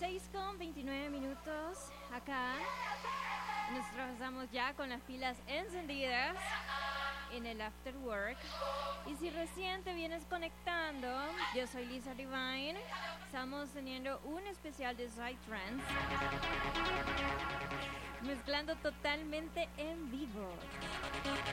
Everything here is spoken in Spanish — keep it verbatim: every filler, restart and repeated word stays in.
seis con veintinueve minutos acá. Nosotros estamos ya con las pilas encendidas en el After Work. Y si recién te vienes conectando, yo soy Lisa Divine. Estamos teniendo un especial de Psytrance, mezclando totalmente en vivo.